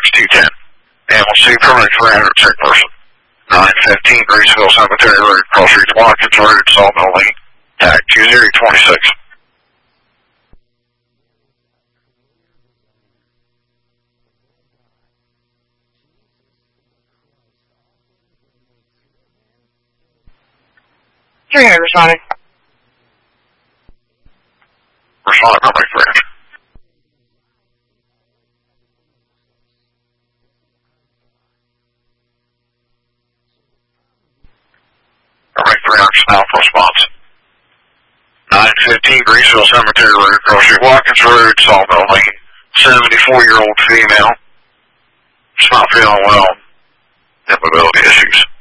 210. Animal C, permanent 300, sick person. 915 Greaseville Cemetery Road, Cross Streets, Watkins Road, Sawmill Lane. Tag 2026. Responding. Responding, permanent 300. Permanent 300 now for response. 915 Greaseville Cemetery Road, Cross Street, Watkins Road, Sawmill Lane. 74-year-old female. She's not feeling well. Have mobility issues.